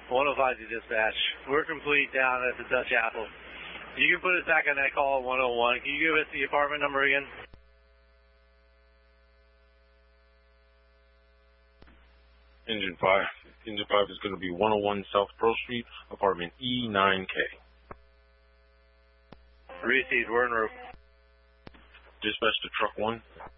105 to dispatch. We're complete down at the Dutch Apple. You can put us back on that call at 101. Can you give us the apartment number again? Engine 5. Engine 5 is going to be 101 South Pearl Street, apartment E9K. Received. We're en route. Dispatch to truck 1.